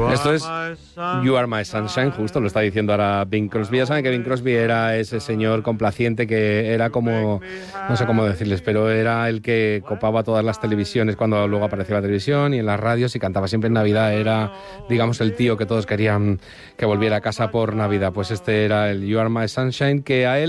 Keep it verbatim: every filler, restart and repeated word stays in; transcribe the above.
Esto es You Are My Sunshine, justo lo está diciendo ahora Bing Crosby. Ya saben que Bing Crosby era ese señor complaciente que era como, no sé cómo decirles, pero era el que copaba todas las televisiones cuando luego aparecía la televisión y en las radios y cantaba siempre en Navidad. Era, digamos, el tío que todos querían que volviera a casa por Navidad. Pues este era el You Are My Sunshine, que a él